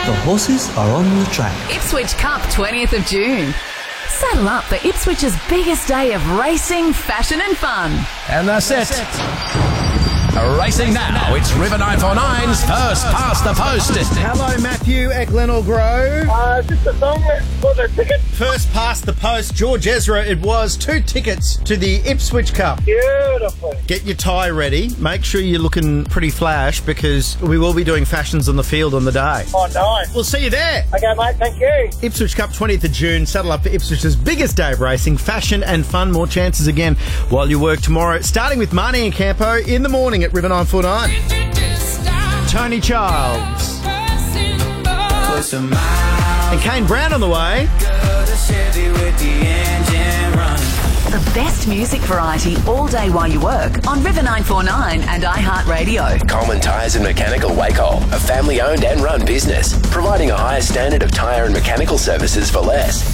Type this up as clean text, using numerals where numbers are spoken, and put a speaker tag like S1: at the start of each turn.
S1: The horses are on the track.
S2: Ipswich Cup, 20th of June. Saddle up for Ipswich's biggest day of racing, fashion and fun.
S3: And that's it. Racing now, it's River 949's First Past the Post.
S4: Hello, Matthew at Glenelg Grove.
S5: Just a song for the ticket.
S4: First Past the Post, George Ezra. It was 2 tickets to the Ipswich Cup.
S5: Beautiful.
S4: Get your tie ready. Make sure you're looking pretty flash because we will be doing fashions on the field on the day.
S5: Oh, nice.
S4: We'll see you there.
S5: Okay, mate, thank you.
S4: Ipswich Cup, 20th of June. Saddle up for Ipswich's biggest day of racing, fashion and fun. More chances again while you work tomorrow. Starting with Marnie and Campo in the morning at River 949. Tony Childs. And Kane Brown on the way.
S2: The best music variety all day while you work on River 949 and iHeartRadio.
S6: Coleman Tyres and Mechanical Wacol, a family-owned and run business, providing a higher standard of tyre and mechanical services for less.